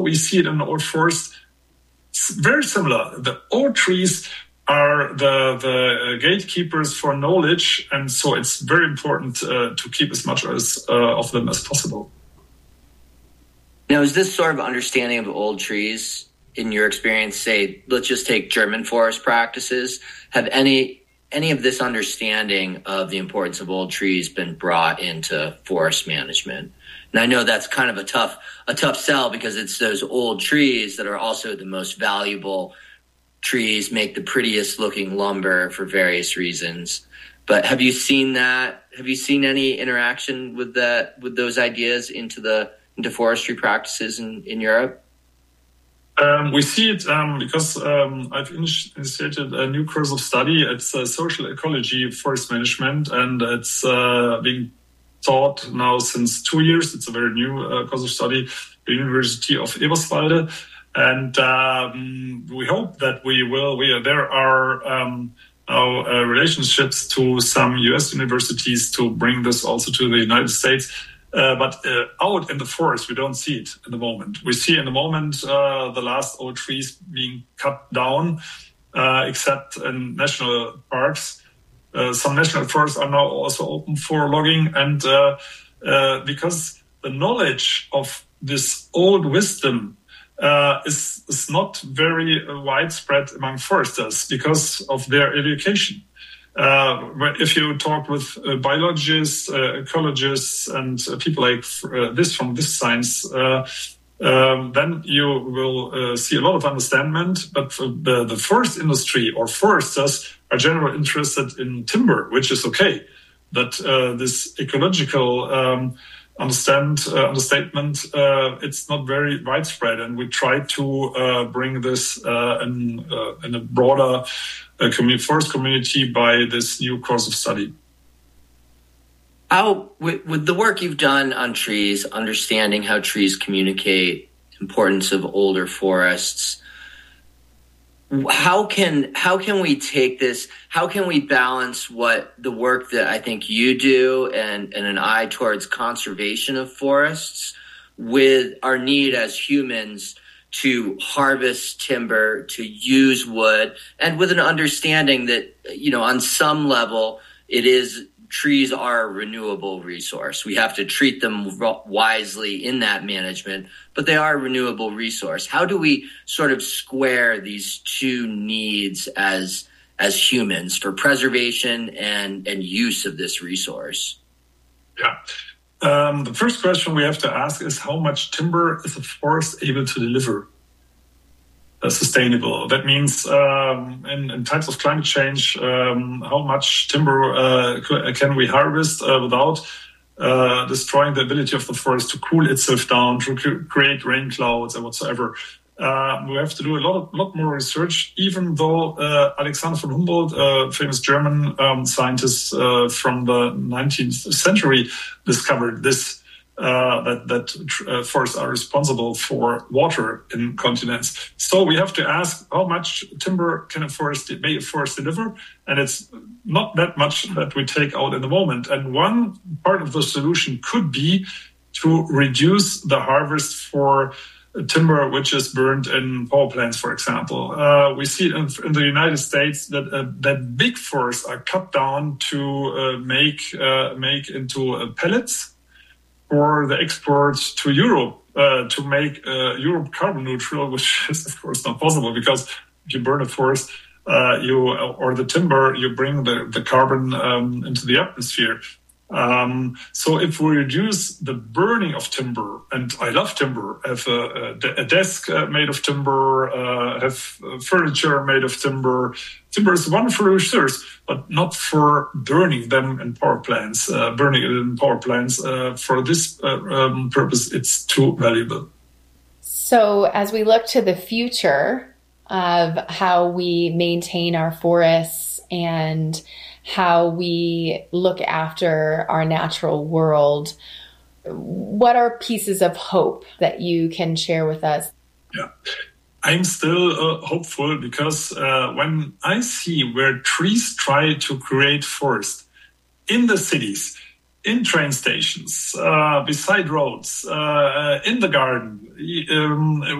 We see it in the old forest. It's very similar. The old trees are the gatekeepers for knowledge, and so it's very important to keep as much of them as possible. Now, is this sort of understanding of old trees, in your experience, say, let's just take German forest practices, have any of this understanding of the importance of old trees been brought into forest management? And I know that's kind of a tough sell, because it's those old trees that are also the most valuable trees, make the prettiest looking lumber for various reasons. But have you seen that? Have you seen any interaction with those ideas into forestry practices in Europe? We see it because I've initiated a new course of study. It's social ecology forest management, and it's being taught now since 2 years. It's a very new course of study at the University of Eberswalde. And we hope that there are now relationships to some US universities to bring this also to the United States. But out in the forest, we don't see it in the moment. We see in the moment the last old trees being cut down, except in national parks. Some national forests are now also open for logging. And because the knowledge of this old wisdom is not very widespread among foresters because of their education. If you talk with biologists, ecologists, and people like this from this science, then you will see a lot of understanding. But the forest industry or foresters are generally interested in timber, which is okay. But this ecological understatement, it's not very widespread, and we try to bring this in a broader forest community by this new course of study. How, with the work you've done on trees, understanding how trees communicate, importance of older forests, how can we take this? How can we balance what the work that I think you do and an eye towards conservation of forests with our need as humans to harvest timber, to use wood, and with an understanding that, on some level, trees are a renewable resource. We have to treat them wisely in that management, but they are a renewable resource. How do we sort of square these two needs as humans for preservation and use of this resource? Yeah. The first question we have to ask is how much timber is a forest able to deliver sustainable? That means in times of climate change, how much timber can we harvest without destroying the ability of the forest to cool itself down, to create rain clouds and whatsoever. We have to do a lot more research, even though Alexander von Humboldt, a famous German scientist from the 19th century, discovered this, that forests are responsible for water in continents. So we have to ask how much timber may a forest deliver, and it's not that much that we take out in the moment. And one part of the solution could be to reduce the harvest for timber which is burned in power plants, for example. We see in the United States that big forests are cut down to make into pellets for the export to Europe, to make Europe carbon neutral, which is of course not possible, because if you burn a forest or the timber, you bring the carbon into the atmosphere. So if we reduce the burning of timber, and I love timber, have a desk made of timber, have furniture made of timber. Timber is a wonderful resource, but not for burning them in power plants. Burning it in power plants, for this purpose, it's too valuable. So as we look to the future of how we maintain our forests and how we look after our natural world, what are pieces of hope that you can share with us? Yeah, I'm still hopeful, because when I see where trees try to create forest in the cities, in train stations, beside roads, in the garden.